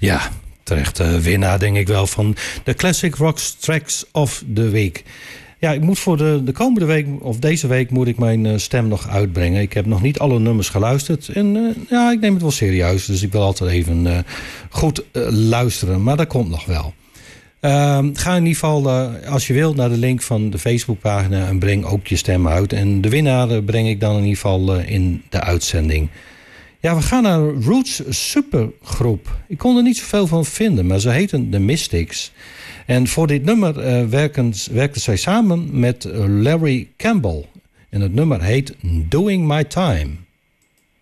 Ja, terecht winnaar denk ik wel van de Classic Rock Tracks of the Week. Ja, ik moet voor de komende week, of deze week, moet ik mijn stem nog uitbrengen. Ik heb nog niet alle nummers geluisterd. En ja, ik neem het wel serieus. Dus ik wil altijd even goed luisteren. Maar dat komt nog wel. Ga in ieder geval, als je wilt, naar de link van de Facebookpagina en breng ook je stem uit. En de winnaar breng ik dan in ieder geval in de uitzending. Ja, we gaan naar een Roots supergroep. Ik kon er niet zoveel van vinden, maar ze heten The Mystics. En voor dit nummer werkten zij samen met Larry Campbell. En het nummer heet Doing My Time.